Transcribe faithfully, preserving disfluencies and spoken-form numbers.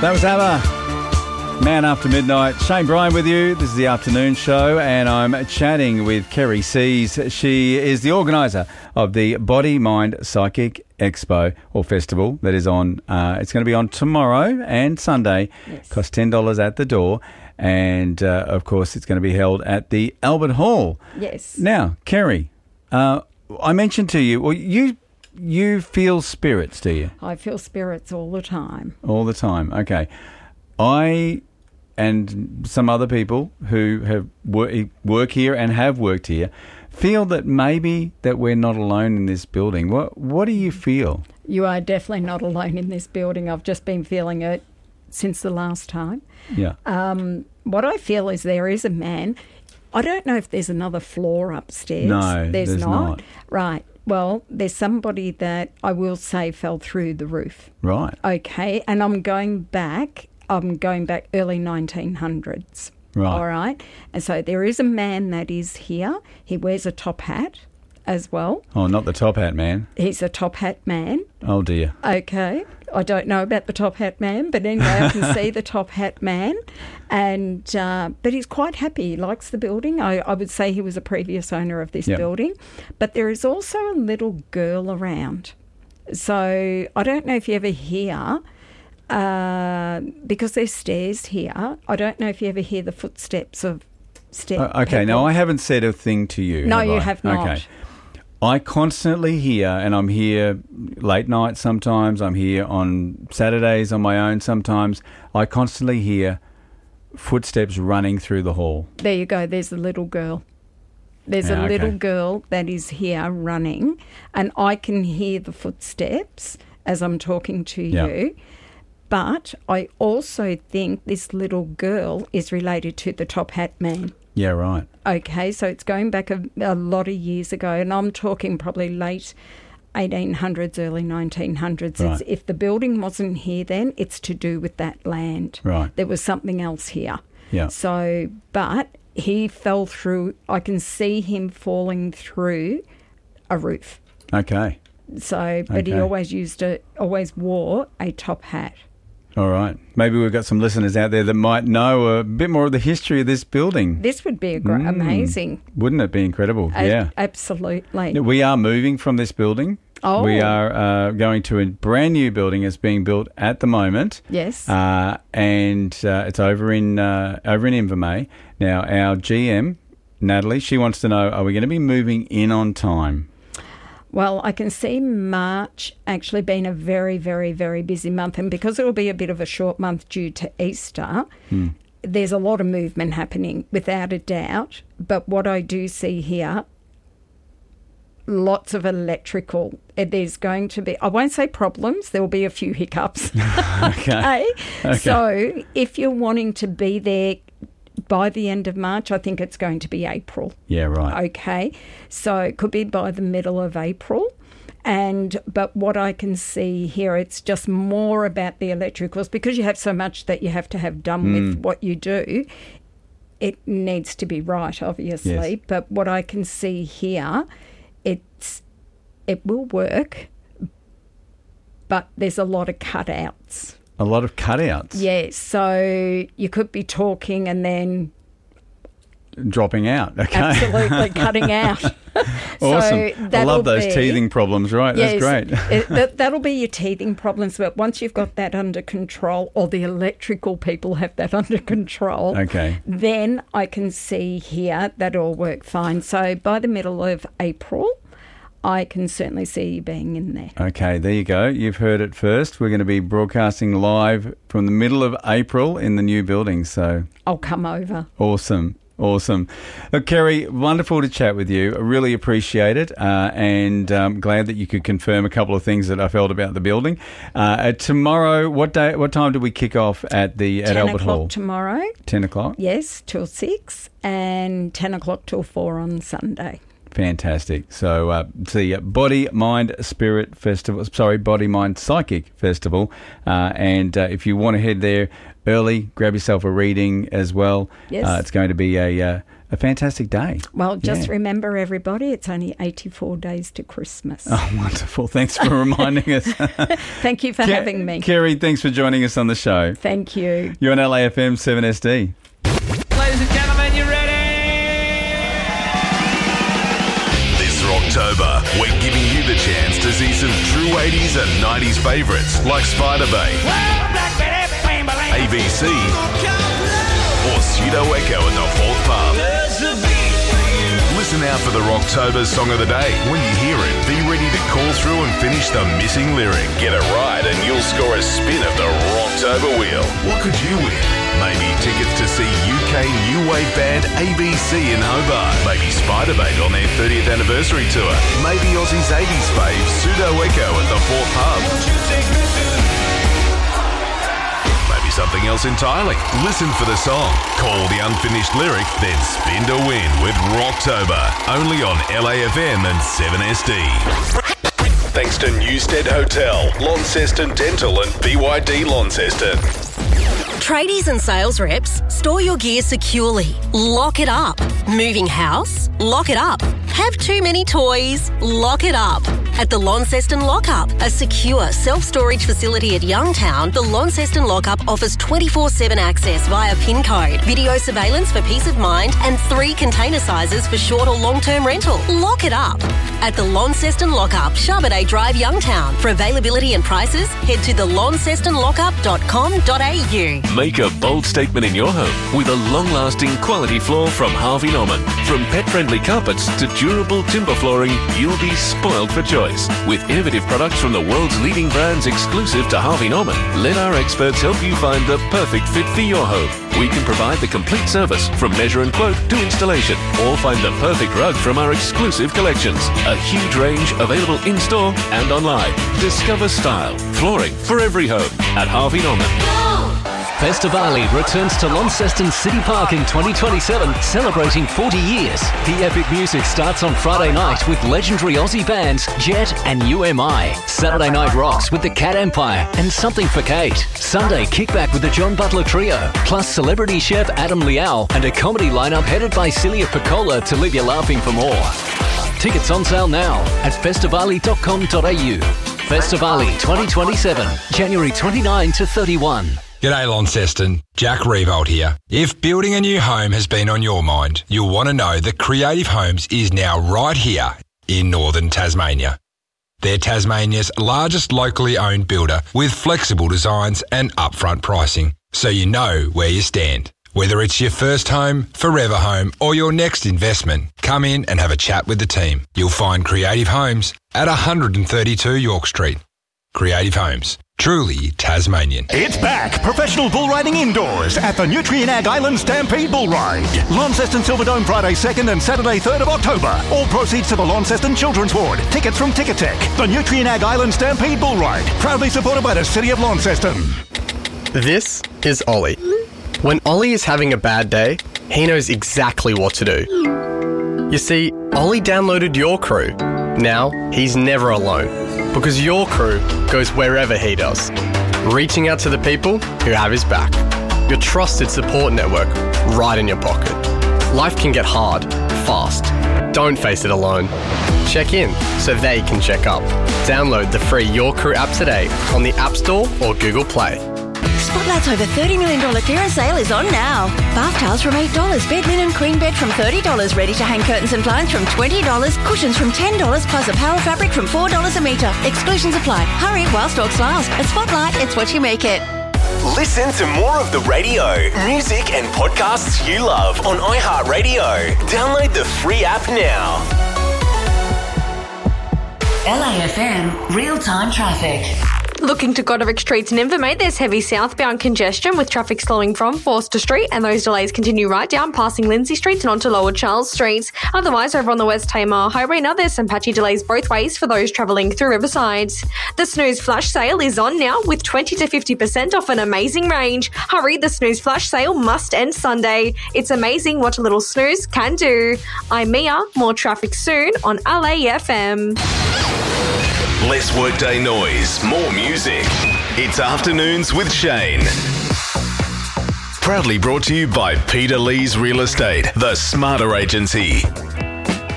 That was ABBA, Man After Midnight. Shane Bryan with you. This is the afternoon show, and I'm chatting with Kerry Sees. She is the organiser of the Body, Mind, Psychic Expo, or festival, that is on. Uh, it's going to be on tomorrow and Sunday. Yes. Costs ten dollars at the door. And, uh, of course, it's going to be held at the Albert Hall. Yes. Now, Kerry, uh, I mentioned to you, well, you... You feel spirits, do you? I feel spirits all the time. All the time. Okay. I and some other people who have wor- work here and have worked here feel that maybe that we're not alone in this building. What What do you feel? You are definitely not alone in this building. I've just been feeling it since the last time. Yeah. Um, what I feel is there is a man. I don't know if there's another floor upstairs. No, there's not. Right. Well, there's somebody that I will say fell through the roof. Right. Okay, and I'm going back, I'm going back early nineteen hundreds. Right. All right, and so there is a man that is here. He wears a top hat as well. Oh, not the top hat man. He's a top hat man. Oh, dear. Okay, I don't know about the top hat man, but anyway, I can see the top hat man. And uh, but he's quite happy. He likes the building. I, I would say he was a previous owner of this Yep. building. But there is also a little girl around. So I don't know if you ever hear, uh, because there's stairs here, I don't know if you ever hear the footsteps of step Uh, okay, people. now I haven't said a thing to you. No, have you I? have not. Okay. I constantly hear, and I'm here late night sometimes, I'm here on Saturdays on my own sometimes, I constantly hear footsteps running through the hall. There you go. There's a little girl. There's Yeah, a okay. little girl that is here running, and I can hear the footsteps as I'm talking to Yeah. you. But I also think this little girl is related to the top hat man. Yeah, right. Okay, so it's going back a, a lot of years ago, and I'm talking probably late eighteen hundreds, early nineteen hundreds. Right. It's, if the building wasn't here then, it's to do with that land. Right. There was something else here. Yeah. So, but he fell through, I can see him falling through a roof. Okay. So, but he Okay. always used a, always wore a top hat. All right. Maybe we've got some listeners out there that might know a bit more of the history of this building. This would be a gr- Mm. amazing. Wouldn't it be incredible? A- yeah. Absolutely. We are moving from this building. Oh. We are uh, going to a brand new building that's being built at the moment. Yes. Uh, and uh, it's over in uh, over in Invermay. Now, our G M, Natalie, she wants to know, are we going to be moving in on time? Well, I can see March actually being a very, very, very busy month. And because it will be a bit of a short month due to Easter, Hmm. there's a lot of movement happening, without a doubt. But what I do see here, lots of electrical. Uh, There's going to be, I won't say problems, there will be a few hiccups. Okay. Okay. So if you're wanting to be there by the end of March, I think it's going to be April. Yeah, right. Okay, so it could be by the middle of April. And but what I can see here, it's just more about the electricals, because you have so much that you have to have done Mm. with what you do. It needs to be right, obviously. Yes. But what I can see here, it's it will work, but there's a lot of cutouts. A lot of cutouts. Yeah, so you could be talking and then Dropping out. Okay. absolutely cutting out. Awesome. I that'll love those be- teething problems, right? Yes, That's great. it, that, that'll be your teething problems. But once you've got that under control, or the electrical people have that under control, Okay. then I can see here that it'll work fine. So by the middle of April, I can certainly see you being in there. Okay, there you go. You've heard it first. We're going to be broadcasting live from the middle of April in the new building. So I'll come over. awesome. Awesome. Look, Kerry, wonderful to chat with you. I really appreciate it, uh, and um, glad that you could confirm a couple of things that I felt about the building. Uh, uh, tomorrow, what day? What time do we kick off at the at ten Albert o'clock Hall? tomorrow. Ten o'clock. Yes, till six, and ten o'clock till four on Sunday. Fantastic. So, uh, the Body, Mind, Spirit Festival, sorry, Body, Mind, Psychic Festival. Uh, and uh, if you want to head there early, grab yourself a reading as well. Yes. Uh, it's going to be a uh, a fantastic day. Well, just Yeah. remember, everybody, it's only eighty-four days to Christmas. Oh, wonderful. Thanks for reminding us. Thank you for Ke- having me. Kerry, thanks for joining us on the show. Thank you. You're on L A F M seven S D. Ladies and gentlemen, you ready? This October, we're giving you the chance to see some true eighties and nineties favourites like Spider Bay, A B C, or Pseudo Echo at the Fourth Pub. Listen out for the Rocktober Song of the Day. When you hear it, be ready to call through and finish the missing lyric. Get it right and you'll score a spin of the Rocktober wheel. What could you win? Maybe tickets to see U K new wave band A B C in Hobart. Maybe Spiderbait on their thirtieth anniversary tour. Maybe Aussie's eighties fave Pseudo Echo at the Fourth Pub. Maybe something else entirely. Listen for the song, call the unfinished lyric, then spin to win with Rocktober. Only on L A F M and seven S D. Thanks to Newstead Hotel, Launceston Dental and B Y D Launceston. Tradies and sales reps, store your gear securely. Lock it up. Moving house? Lock it up. Have too many toys? Lock it up. At the Launceston Lockup, a secure self-storage facility at Youngtown, the Launceston Lockup offers twenty-four seven access via PIN code, video surveillance for peace of mind, and three container sizes for short or long-term rental. Lock it up. At the Launceston Lockup, Charbonnet Drive, Youngtown. For availability and prices, head to the launceston lockup dot com dot a u. Make a bold statement in your home with a long-lasting quality floor from Harvey Norman. From pet-friendly carpets to durable timber flooring, you'll be spoiled for choice. With innovative products from the world's leading brands exclusive to Harvey Norman, let our experts help you find the perfect fit for your home. We can provide the complete service from measure and quote to installation, or find the perfect rug from our exclusive collections. A huge range available in-store and online. Discover style, flooring for every home at Harvey Norman. Festivali returns to Launceston City Park in twenty twenty-seven, celebrating forty years. The epic music starts on Friday night with legendary Aussie bands Jet and U M I. Saturday night rocks with the Cat Empire and Something for Kate. Sunday kickback with the John Butler Trio, plus celebrity chef Adam Liao and a comedy lineup headed by Celia Piccola to leave you laughing for more. Tickets on sale now at festivali dot com dot a u. Festivali twenty twenty-seven, January twenty-ninth to thirty-first. G'day Launceston, Jack Revolt here. If building a new home has been on your mind, you'll want to know that Creative Homes is now right here in northern Tasmania. They're Tasmania's largest locally owned builder with flexible designs and upfront pricing, so you know where you stand. Whether it's your first home, forever home or your next investment, come in and have a chat with the team. You'll find Creative Homes at one thirty-two York Street. Creative Homes. Truly Tasmanian. It's back! Professional bull riding indoors at the Nutrien Ag Island Stampede Bull Ride. Launceston Silverdome Friday second and Saturday third of October. All proceeds to the Launceston Children's Ward. Tickets from Ticketek. The Nutrien Ag Island Stampede Bull Ride. Proudly supported by the City of Launceston. This is Ollie. When Ollie is having a bad day, he knows exactly what to do. You see, Ollie downloaded Your Crew. Now, he's never alone, because Your Crew goes wherever he does, reaching out to the people who have his back. Your trusted support network right in your pocket. Life can get hard, fast. Don't face it alone. Check in so they can check up. Download the free Your Crew app today on the App Store or Google Play. Spotlight's over thirty million dollars clearance sale is on now. Bath towels from eight dollars, bed linen queen bed from thirty dollars, ready-to-hang curtains and blinds from twenty dollars, cushions from ten dollars, plus a power fabric from four dollars a metre. Exclusions apply. Hurry while stocks last. At Spotlight, it's what you make it. Listen to more of the radio, music and podcasts you love on iHeartRadio. Download the free app now. L A F M Real-Time Traffic. Looking to Goderic Street in Invermaid, there's heavy southbound congestion with traffic slowing from Forster Street, and those delays continue right down passing Lindsay Street and onto Lower Charles Street. Otherwise, over on the West Tamar Highway now, there's some patchy delays both ways for those travelling through Riverside. The Snooze Flash Sale is on now with twenty to fifty percent off an amazing range. Hurry, the Snooze Flash Sale must end Sunday. It's amazing what a little snooze can do. I'm Mia, more traffic soon on L A F M. Less workday noise, more music. It's Afternoons with Shane. Proudly brought to you by Peter Lee's Real Estate, the smarter agency.